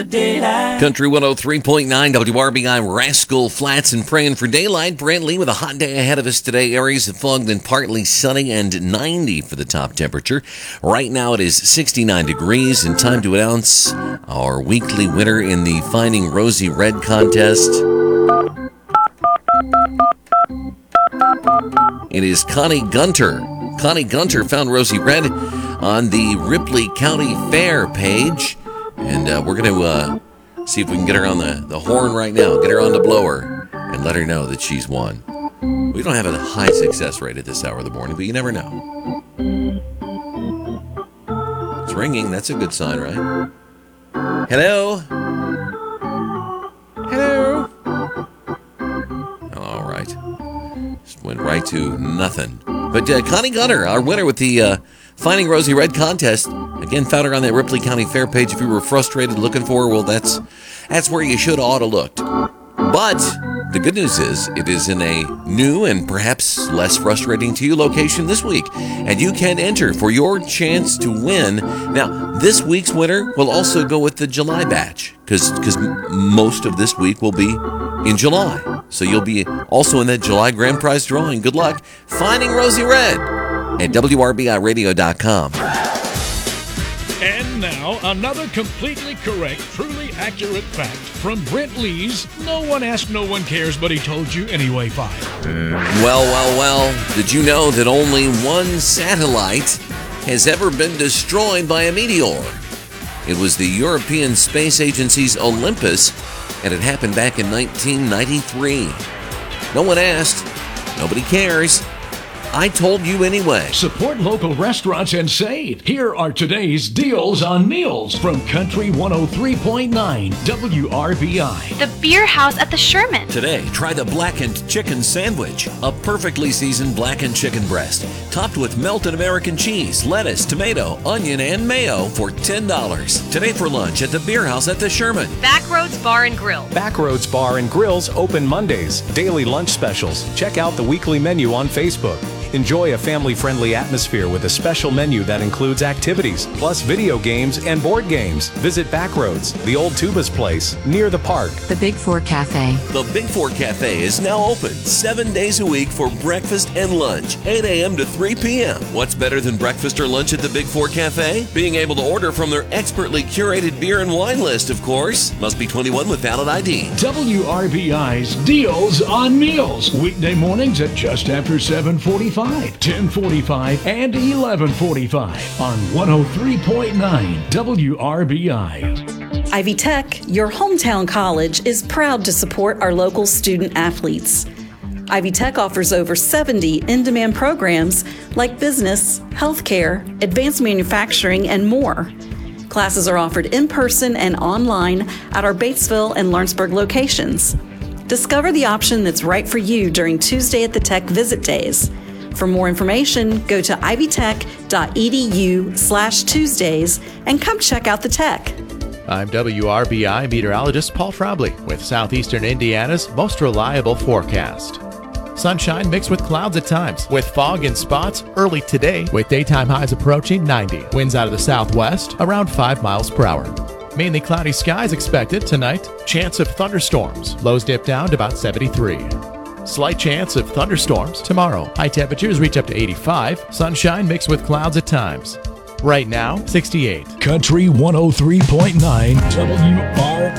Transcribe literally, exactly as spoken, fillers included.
for daylight. Country one oh three point nine W R B I, Rascal Flats, and praying for daylight. Brent Lee with a hot day ahead of us today. Areas of fog, then partly sunny, and ninety for the top temperature. Right now it is sixty-nine degrees, and time to announce our weekly winner in the Finding Rosie Red contest. It is Connie Gunter. Connie Gunter found Rosie Red on the Ripley County Fair page. And uh, we're going to uh, see if we can get her on the, the horn right now. Get her on the blower and let her know that she's won. We don't have a high success rate at this hour of the morning, but you never know. It's ringing. That's a good sign, right? Hello? Hello? All right. Just went right to nothing. But uh, Connie Gunter, our winner with the uh, Finding Rosie Red contest. Again, found her on that Ripley County Fair page. If you were frustrated looking for her, well, that's that's where you should ought to looked. But the good news is it is in a new and perhaps less frustrating to you location this week. And you can enter for your chance to win. Now, this week's winner will also go with the July batch because because most of this week will be in July. So you'll be also in that July grand prize drawing. Good luck finding Rosie Red at W R B I radio dot com. And now, another completely correct, truly accurate fact from Brent Lee's No One Asked, No One Cares, But He Told You Anyway file. Well, well, well, did you know that only one satellite has ever been destroyed by a meteor? It was the European Space Agency's Olympus, and it happened back in nineteen ninety-three. No one asked, nobody cares. I told you anyway. Support local restaurants and save. Here are today's deals on meals from Country one oh three point nine W R B I. The Beer House at the Sherman. Today, try the blackened chicken sandwich, a perfectly seasoned blackened chicken breast, topped with melted American cheese, lettuce, tomato, onion, and mayo for ten dollars. Today for lunch at the Beer House at the Sherman. Backroads Bar and Grill. Backroads Bar and Grill's open Mondays. Daily lunch specials. Check out the weekly menu on Facebook. Enjoy a family-friendly atmosphere with a special menu that includes activities, plus video games and board games. Visit Backroads, the old Tubas place, near the park. The Big Four Cafe. The Big Four Cafe is now open seven days a week for breakfast and lunch, eight a.m. to three p.m. What's better than breakfast or lunch at the Big Four Cafe? Being able to order from their expertly curated beer and wine list, of course. Must be twenty-one with valid I D. W R B I's Deals on Meals. Weekday mornings at just after seven forty-five. ten forty-five and eleven forty-five on one oh three point nine W R B I. Ivy Tech, your hometown college, is proud to support our local student athletes. Ivy Tech offers over seventy in-demand programs like business, healthcare, advanced manufacturing, and more. Classes are offered in person and online at our Batesville and Lawrenceburg locations. Discover the option that's right for you during Tuesday at the Tech Visit Days. For more information, go to ivytech.edu slash Tuesdays and come check out the tech. I'm W R B I meteorologist Paul Frobley with Southeastern Indiana's most reliable forecast. Sunshine mixed with clouds at times, with fog in spots early today, with daytime highs approaching ninety. Winds out of the southwest around five miles per hour. Mainly cloudy skies expected tonight. Chance of thunderstorms. Lows dip down to about seventy-three. Slight chance of thunderstorms tomorrow. High temperatures reach up to eighty-five. Sunshine mixed with clouds at times. Right now, sixty-eight. Country one oh three point nine W R